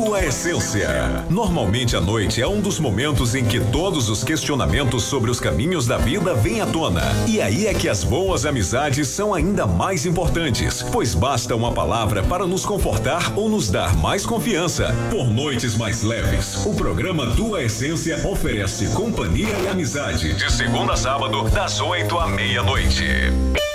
Tua Essência. Normalmente a noite é um dos momentos em que todos os questionamentos sobre os caminhos da vida vêm à tona. E aí é que as boas amizades são ainda mais importantes, pois basta uma palavra para nos confortar ou nos dar mais confiança. Por noites mais leves, o programa Tua Essência oferece companhia e amizade de segunda a sábado, das 8 à meia-noite.